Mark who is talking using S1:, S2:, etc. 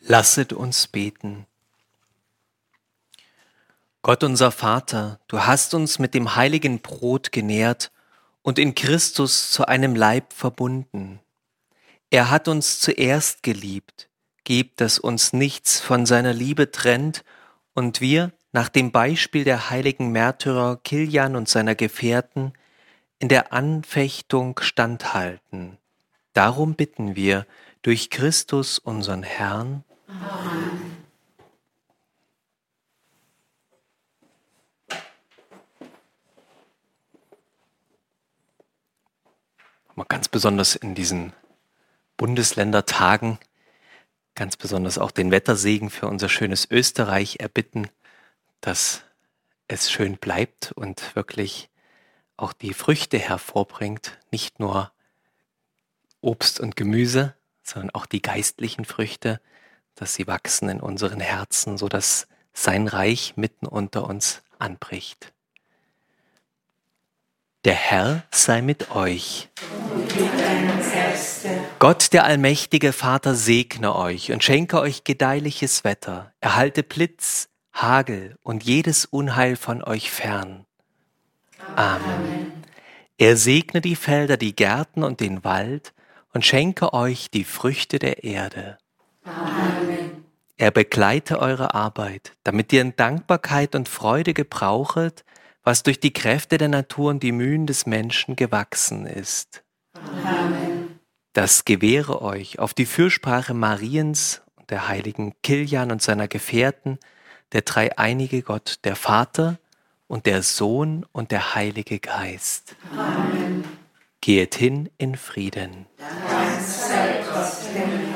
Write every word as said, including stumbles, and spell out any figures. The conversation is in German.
S1: Lasset uns beten. Gott unser Vater, du hast uns mit dem heiligen Brot genährt und in Christus zu einem Leib verbunden. Er hat uns zuerst geliebt. Gib, dass uns nichts von seiner Liebe trennt und wir, nach dem Beispiel der heiligen Märtyrer Kilian und seiner Gefährten, in der Anfechtung standhalten. Darum bitten wir durch Christus unseren Herrn.
S2: Amen.
S1: Mal ganz besonders in diesen Bundesländertagen, ganz besonders auch den Wettersegen für unser schönes Österreich erbitten, dass es schön bleibt und wirklich auch die Früchte hervorbringt, nicht nur Obst und Gemüse, sondern auch die geistlichen Früchte, dass sie wachsen in unseren Herzen, sodass sein Reich mitten unter uns anbricht. Der Herr sei mit euch.
S2: Und mit deinem Geiste.
S1: Gott, der allmächtige Vater, segne euch und schenke euch gedeihliches Wetter. Erhalte Blitz, Hagel und jedes Unheil von euch fern. Amen. Amen. Er segne die Felder, die Gärten und den Wald und schenke euch die Früchte der Erde.
S2: Amen.
S1: Er begleite eure Arbeit, damit ihr in Dankbarkeit und Freude gebrauchet, was durch die Kräfte der Natur und die Mühen des Menschen gewachsen ist.
S2: Amen.
S1: Das gewähre euch auf die Fürsprache Mariens und der heiligen Kilian und seiner Gefährten, der dreieinige Gott, der Vater und der Sohn und der Heilige Geist.
S2: Amen.
S1: Geht hin in Frieden.
S2: Dank sei Gott, dem